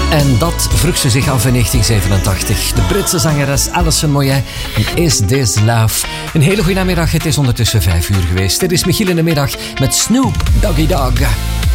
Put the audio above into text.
En dat vroeg ze zich af in 1987. De Britse zangeres Alison Moyet. Is This Love? Een hele goede namiddag. Het is ondertussen 5 uur geweest. Dit is Michiel in de middag met Snoop Doggy Dogg.